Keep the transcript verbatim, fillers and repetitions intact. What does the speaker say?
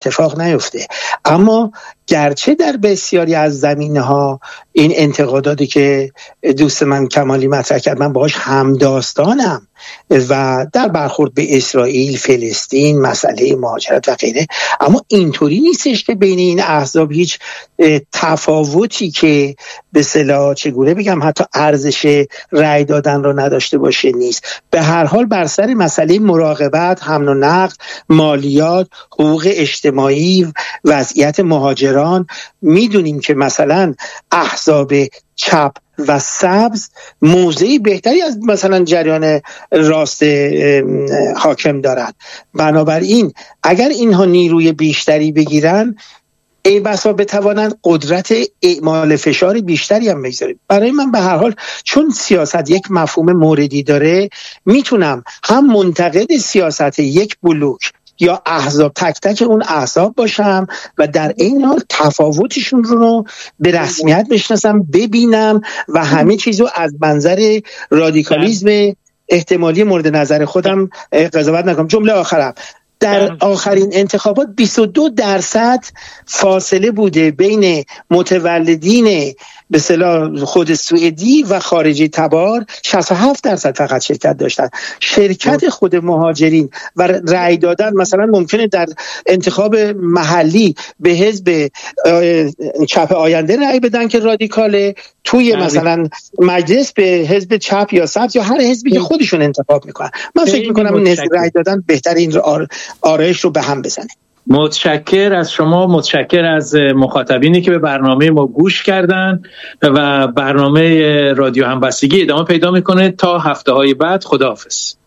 اتفاق نیفته. اما گرچه در بسیاری از زمینه‌ها این انتقاداتی که دوست من کمالی مطرح کرد من باهاش همداستانم و در برخورد به اسرائیل، فلسطین، مسئله مهاجرت و غیره، اما اینطوری نیستش که بین این احزاب هیچ تفاوتی که به اصطلاح چگونه بگم حتی ارزش رأی دادن رو نداشته باشه نیست. به هر حال بر سر مسئله مراقبت، حمل و نقل، مالیات، حقوق اجتماعی، وضعیت مهاجران میدونیم که مثلا احزاب چپ و سبز موضعی بهتری از مثلا جریان راست حاکم دارند. بنابراین اگر اینها نیروی بیشتری بگیرن ای بسا بتوانند قدرت اعمال فشار بیشتری هم بگذارید. برای من به هر حال چون سیاست یک مفهوم موردی داره میتونم هم منتقد سیاست یک بلوک یا احزاب تک تک اون احزاب باشم و در این حال تفاوتشون رو به رسمیت بشناسم، ببینم و همه چیزو از منظر رادیکالیسم احتمالی مورد نظر خودم قضاوت نکنم. جمله آخرم، در آخرین انتخابات بیست و دو درصد فاصله بوده بین متولدین به اصطلاح خود سوئدی و خارجی تبار، شصت و هفت درصد فقط شرکت داشتن. شرکت خود مهاجرین و رأی دادن مثلا ممکنه در انتخاب محلی به حزب چپ آینده رأی بدن که رادیکاله، توی مثلا مجلس به حزب چپ یا سبز یا هر حزبی که خودشون انتخاب میکنن. من فکر میکنم این رأی دادن بهتر این رو آرایش رو به هم بزنه. متشکر از شما، متشکر از مخاطبینی که به برنامه ما گوش کردن و برنامه رادیو همبستگی ادامه پیدا میکنه تا هفته های بعد. خداحافظ.